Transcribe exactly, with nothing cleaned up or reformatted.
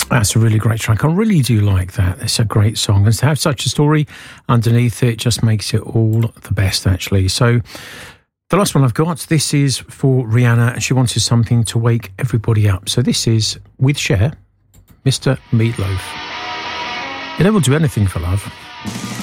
That's a really great track. I really do like that. It's a great song. And to have such a story underneath it just makes it all the best, actually. So the last one I've got, this is for Rihanna, and she wanted something to wake everybody up. So this is, with Cher, Mister Meatloaf. You know, we'll do anything for love.